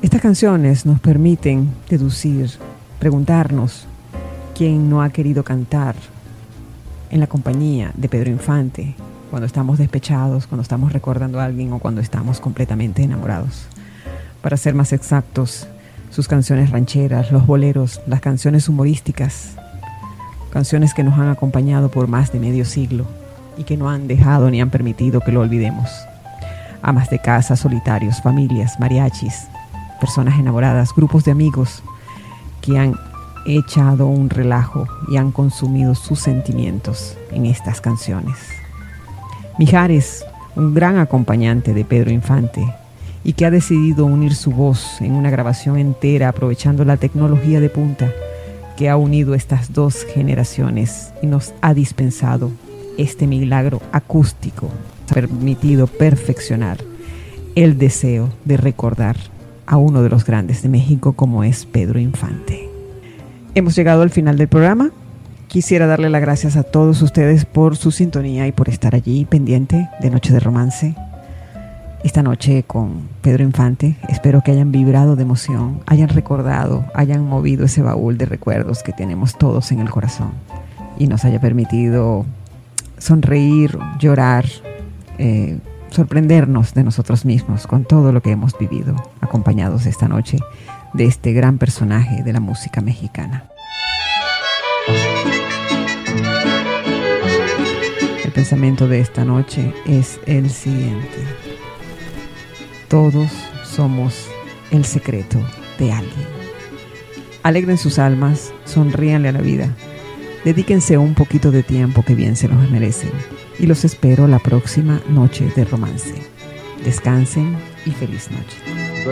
Estas canciones nos permiten deducir, preguntarnos quién no ha querido cantar en la compañía de Pedro Infante cuando estamos despechados, cuando estamos recordando a alguien o cuando estamos completamente enamorados. Para ser más exactos, sus canciones rancheras, los boleros, las canciones humorísticas, canciones que nos han acompañado por más de medio siglo y que no han dejado ni han permitido que lo olvidemos. Amas de casa, solitarios, familias, mariachis, personas enamoradas, grupos de amigos que han echado un relajo y han consumido sus sentimientos en estas canciones. Mijares, un gran acompañante de Pedro Infante y que ha decidido unir su voz en una grabación entera aprovechando la tecnología de punta que ha unido estas dos generaciones y nos ha dispensado este milagro acústico, ha permitido perfeccionar el deseo de recordar a uno de los grandes de México como es Pedro Infante. Hemos llegado al final del programa. Quisiera darle las gracias a todos ustedes por su sintonía y por estar allí pendiente de Noche de Romance. Esta noche con Pedro Infante, espero que hayan vibrado de emoción, hayan recordado, hayan movido ese baúl de recuerdos que tenemos todos en el corazón y nos haya permitido sonreír, llorar, sorprendernos de nosotros mismos con todo lo que hemos vivido, acompañados esta noche de este gran personaje de la música mexicana. El pensamiento de esta noche es el siguiente: todos somos el secreto de alguien. Alegren sus almas, sonríanle a la vida, dedíquense un poquito de tiempo que bien se los merecen y los espero la próxima Noche de Romance. Descansen y feliz noche.